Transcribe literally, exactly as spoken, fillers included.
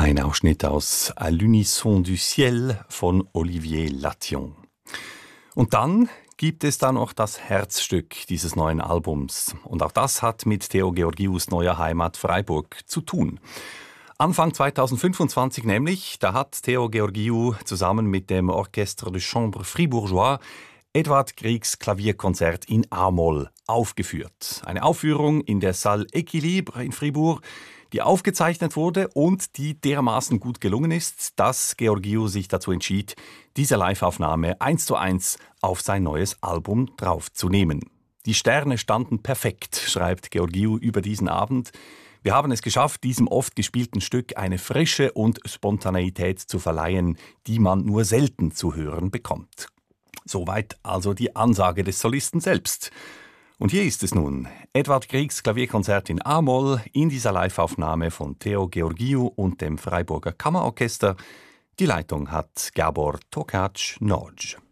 Ein Ausschnitt aus À l'unisson du ciel von Olivier Lathion. Und dann gibt es da noch das Herzstück dieses neuen Albums. Und auch das hat mit Theo Georgious neuer Heimat Freiburg zu tun. Anfang zweitausendfünfundzwanzig nämlich, da hat Theo Georgiou zusammen mit dem Orchestre de Chambre Fribourgeois Edvard Griegs Klavierkonzert in A-Moll aufgeführt. Eine Aufführung in der Salle Équilibre in Fribourg, die aufgezeichnet wurde und die dermaßen gut gelungen ist, dass Georgiou sich dazu entschied, diese Live-Aufnahme eins zu eins auf sein neues Album draufzunehmen. Die Sterne standen perfekt, schreibt Georgiou über diesen Abend. Wir haben es geschafft, diesem oft gespielten Stück eine Frische und Spontaneität zu verleihen, die man nur selten zu hören bekommt. Soweit also die Ansage des Solisten selbst. Und hier ist es nun, Edvard Griegs Klavierkonzert in A-Moll in dieser Live-Aufnahme von Theo Georgiou und dem Freiburger Kammerorchester. Die Leitung hat Gábor Tokács Nagy.